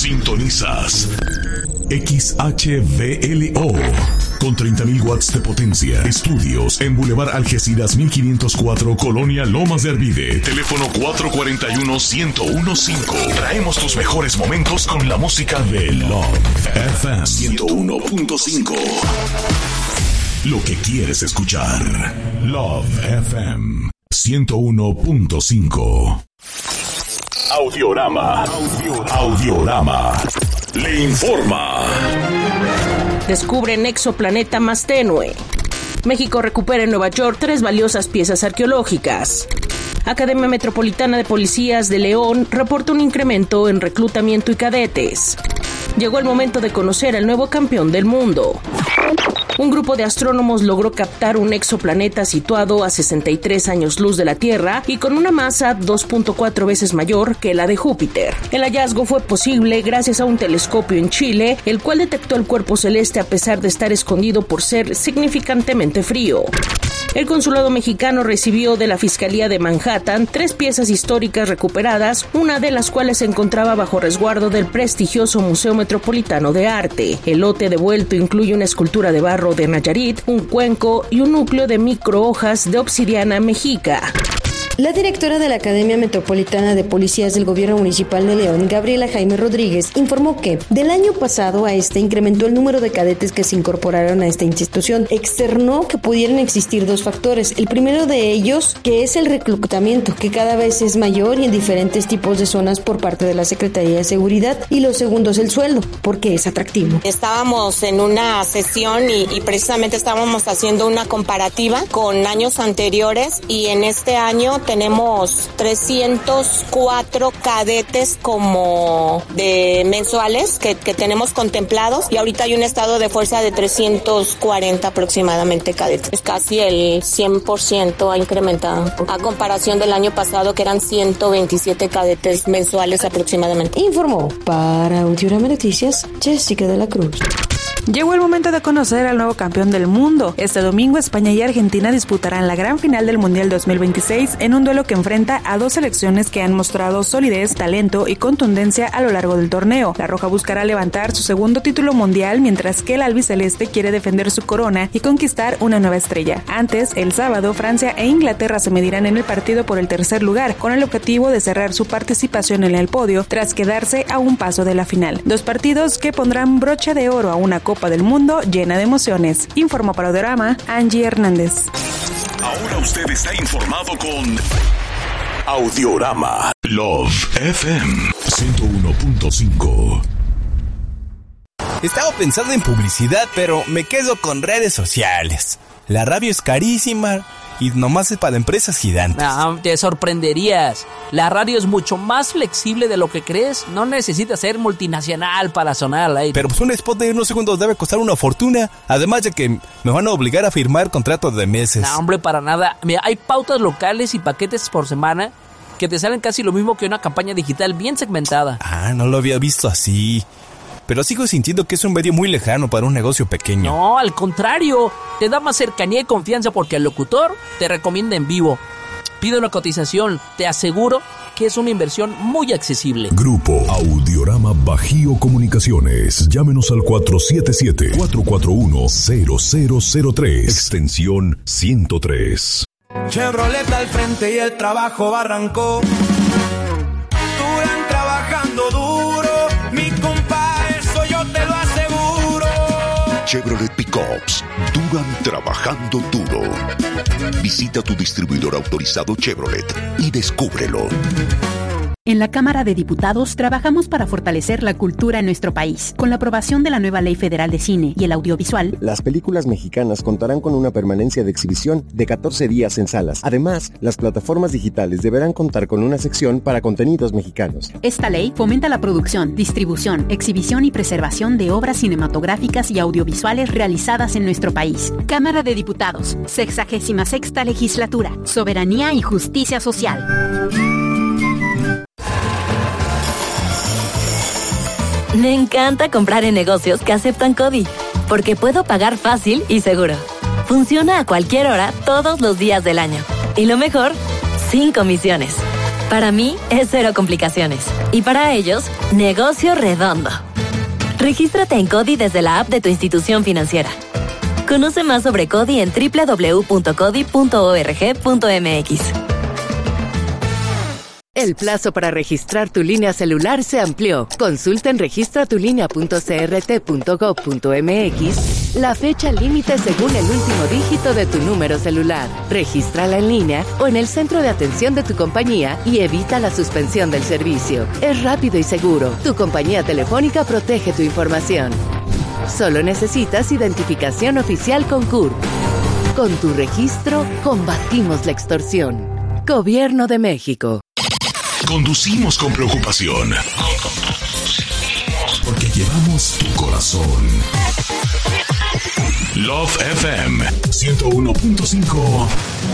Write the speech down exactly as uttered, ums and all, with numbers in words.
Sintonizas X H V L O con treinta mil watts de potencia. Estudios en Boulevard Algeciras mil quinientos cuatro, Colonia Lomas de Arvide. Teléfono cuatro cuatro uno, uno cero uno cinco. Traemos tus mejores momentos con la música de Love F M ciento uno punto cinco. Lo que quieres escuchar. Love F M ciento uno punto cinco. Audiorama. Audiorama. Le informa. Descubren exoplaneta más tenue. México recupera en Nueva York tres valiosas piezas arqueológicas. Academia Metropolitana de Policías de León reporta un incremento en reclutamiento y cadetes. Llegó el momento de conocer al nuevo campeón del mundo. Un grupo de astrónomos logró captar un exoplaneta situado a sesenta y tres años luz de la Tierra y con una masa dos punto cuatro veces mayor que la de Júpiter. El hallazgo fue posible gracias a un telescopio en Chile, el cual detectó el cuerpo celeste a pesar de estar escondido por ser significantemente frío. El consulado mexicano recibió de la Fiscalía de Manhattan tres piezas históricas recuperadas, una de las cuales se encontraba bajo resguardo del prestigioso Museo Metropolitano de Arte. El lote devuelto incluye una escultura de barro de Nayarit, un cuenco y un núcleo de microhojas de obsidiana mexica. La directora de la Academia Metropolitana de Policías del Gobierno Municipal de León, Gabriela Jaime Rodríguez, informó que del año pasado a este incrementó el número de cadetes que se incorporaron a esta institución. Externó que pudieran existir dos factores. El primero de ellos, que es el reclutamiento, que cada vez es mayor y en diferentes tipos de zonas por parte de la Secretaría de Seguridad. Y lo segundo es el sueldo, porque es atractivo. Estábamos en una sesión y, y precisamente estábamos haciendo una comparativa con años anteriores y en este año tenemos trescientos cuatro cadetes como de mensuales que, que tenemos contemplados y ahorita hay un estado de fuerza de trescientos cuarenta aproximadamente cadetes. Es casi el cien por ciento ha incrementado a comparación del año pasado que eran ciento veintisiete cadetes mensuales aproximadamente. Informó para Audiorama Noticias Jessica de la Cruz. Llegó el momento de conocer al nuevo campeón del mundo. Este domingo España y Argentina disputarán la gran final del Mundial dos mil veintiséis en un duelo que enfrenta a dos selecciones que han mostrado solidez, talento y contundencia a lo largo del torneo. La Roja buscará levantar su segundo título mundial, mientras que el albiceleste quiere defender su corona y conquistar una nueva estrella. Antes, el sábado, Francia e Inglaterra se medirán en el partido por el tercer lugar, con el objetivo de cerrar su participación en el podio tras quedarse a un paso de la final. Dos partidos que pondrán broche de oro a una Copa del Mundo llena de emociones. Informó para Audiorama Angie Hernández. Ahora usted está informado con Audiorama. Love F M ciento uno punto cinco. Estaba pensando en publicidad, pero me quedo con redes sociales. La radio es carísima y nomás es para empresas gigantes. No, te sorprenderías. La radio es mucho más flexible de lo que crees. No necesitas ser multinacional para sonar al aire. Pero pues un spot de unos segundos debe costar una fortuna. Además de que me van a obligar a firmar contratos de meses. No, hombre, para nada. Mira, hay pautas locales y paquetes por semana que te salen casi lo mismo que una campaña digital bien segmentada. Ah, no lo había visto así. Pero sigo sintiendo que es un medio muy lejano para un negocio pequeño. No, al contrario. Te da más cercanía y confianza porque el locutor te recomienda en vivo. Pide una cotización. Te aseguro que es una inversión muy accesible. Grupo Audiorama Bajío Comunicaciones. Llámenos al cuatro siete siete, cuatro cuatro uno, cero cero cero tres. Extensión ciento tres. Chevrolet al frente y el trabajo arrancó. Duran trabajando duro. Mi compa, eso yo te lo aseguro. Chevrolet Pickups duran trabajando duro. Visita tu distribuidor autorizado Chevrolet y descúbrelo. En la Cámara de Diputados trabajamos para fortalecer la cultura en nuestro país. Con la aprobación de la nueva Ley Federal de Cine y el Audiovisual, las películas mexicanas contarán con una permanencia de exhibición de catorce días en salas. Además, las plataformas digitales deberán contar con una sección para contenidos mexicanos. Esta ley fomenta la producción, distribución, exhibición y preservación de obras cinematográficas y audiovisuales realizadas en nuestro país. Cámara de Diputados, sexagésima sexta legislatura, soberanía y justicia social. Me encanta comprar en negocios que aceptan CODI, porque puedo pagar fácil y seguro. Funciona a cualquier hora, todos los días del año. Y lo mejor, sin comisiones. Para mí es cero complicaciones. Y para ellos, negocio redondo. Regístrate en CODI desde la app de tu institución financiera. Conoce más sobre CODI en doble u doble u doble u punto codi punto org punto m x. El plazo para registrar tu línea celular se amplió. Consulta en registra tu línea punto c r t punto gov punto m x la fecha límite según el último dígito de tu número celular. Regístrala en línea o en el centro de atención de tu compañía y evita la suspensión del servicio. Es rápido y seguro. Tu compañía telefónica protege tu información. Solo necesitas identificación oficial con C U R P. Con tu registro, combatimos la extorsión. Gobierno de México. Conducimos con preocupación. Porque llevamos tu corazón. Love F M ciento uno punto cinco.